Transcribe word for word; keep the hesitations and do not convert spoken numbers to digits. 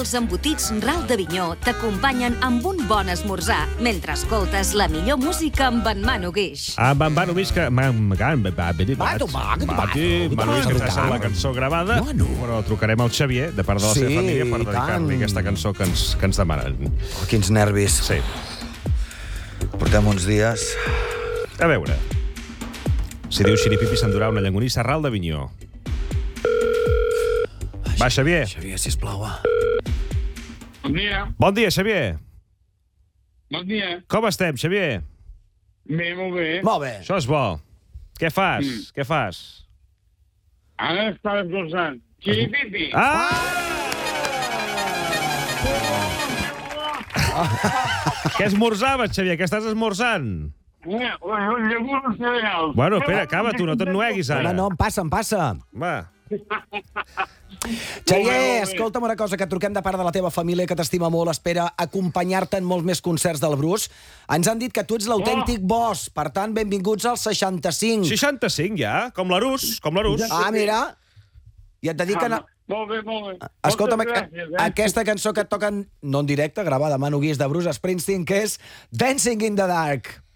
els embotits Ral d'Avinyó t'acompanyen amb un bon esmorzar mentre escoltes la millor música amb en Manu Guix. Amb en Manu Guix, que... Manu Guix ens deixa la cançó gravada, però trucarem al Xavier, de part de la seva família, per dedicar-li aquesta cançó que ens, que ens demanen. Oh, quins nervis. Sí. Portem uns dies... A veure... Si diu xiripipi s'endurà una llangonissa Ral d'Avinyó. Va, Xavier. Xavier, sisplau, va. Bon dia. Bon dia, Xavier. Bon dia. Com estem, Xavier? Bé, molt bé. Molt bé. Això és bo. Què fas? Mm. Què fas? Ara estava esmorzant. Xiripipi. Ah! Què esmorzaves, Xavier? Què estàs esmorzant? Eh, un llegum cereal. Bueno, espera, acaba tu, no t'ennueguis ara. No, no, em passa, em passa. Va. Xavier, escolta'm una cosa, que truquem de part de la teva família, que t'estima molt, espera acompanyar-te en molts més concerts del Bruce. Ens han dit que tu ets l'autèntic boss, per tant, benvinguts als seixanta-cinc. seixanta-cinc, ja? Com l'Arús, com l'Arús. Ah, mira, i et dediquen a... Molt bé, molt bé. Escolta'm, Moltes gràcies, eh? aquesta cançó que et toquen, no en directe, gravada a Manu Guix de Bruce Springsteen, que és Dancing in the Dark.